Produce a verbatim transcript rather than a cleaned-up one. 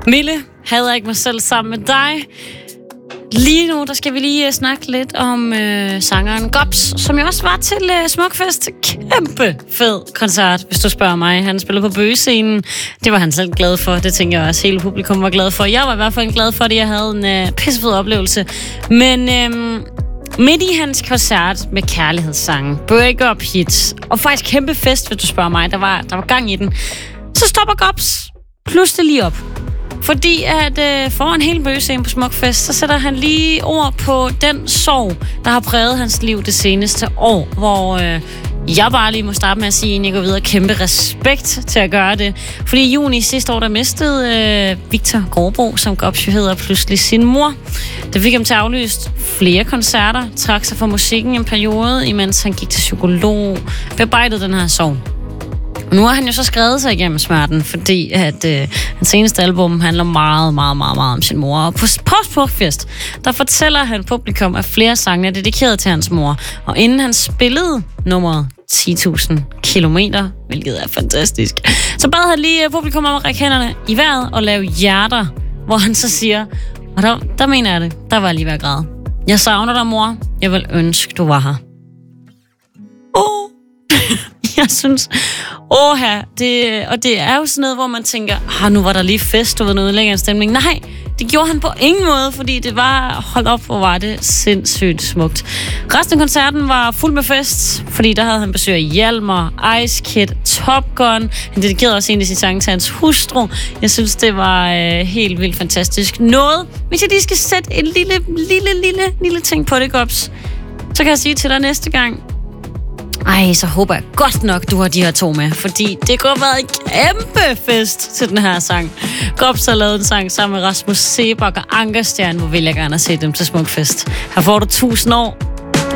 Mille, havde jeg ikke mig selv sammen med dig. Lige nu, der skal vi lige snakke lidt om øh, sangeren Gobs, som jo også var til øh, Smukfest. Kæmpe fed koncert, hvis du spørger mig. Han spillede på Bøgescenen. Det var han selv glad for. Det tænker jeg også, hele publikum var glad for. Jeg var i hvert fald glad for det. Jeg havde en øh, pissefed oplevelse. Men øh, midt i hans koncert med kærlighedssange, break-up hits, og faktisk kæmpe fest, hvis du spørger mig, der var, der var gang i den, så stopper Gobs pludselig lige op. Fordi at øh, foran hele Bøgescenen på Smukfest, så sætter han lige ord på den sorg, der har præget hans liv det seneste år, hvor øh, jeg bare lige må starte med at sige, at jeg går videre kæmpe respekt til at gøre det. Fordi i juni sidste år, der mistede øh, Victor Gårdbo, som Gobs jo hedder, pludselig sin mor. Det fik ham til aflyst flere koncerter, trak sig fra musikken en periode, imens han gik til psykolog, bearbejdede den her sorg. Nu har han jo så skrevet sig igennem smerten, fordi at øh, hans seneste album handler meget, meget, meget, meget om sin mor. Og på Smukfest, der fortæller han publikum, at flere sange er dedikeret til hans mor. Og inden han spillede nummeret ti tusind kilometer, hvilket er fantastisk, så bad han lige publikum om at række hænderne i vejret og lave hjerter, hvor han så siger, og der, der mener jeg det, der var jeg lige ved at græde. Jeg savner dig, mor. Jeg vil ønske, du var her. Åh! Jeg synes, åha, det, og det er jo sådan noget, hvor man tænker, ah, nu var der lige fest, du ved, noget længere stemning. Nej, det gjorde han på ingen måde, fordi det var, hold op, hvor var det sindssygt smukt. Resten af koncerten var fuld med fest, fordi der havde han besøg af Hjalmar, Ice Kid, Top Gun. Han dedikerede også en af sine sange til hans hustru. Jeg synes, det var øh, helt vildt fantastisk. Noget, hvis jeg lige skal sætte en lille, lille, lille, lille ting på det, Gobs, så kan jeg sige til dig næste gang, ej, så håber jeg godt nok, du har de her to med, fordi det kunne have været en kæmpe fest til den her sang. Gobs har lavet en sang sammen med Rasmus Seebach og Ankerstjerne, hvor vil jeg gerne se dem til Smukfest. Her får du tusind år.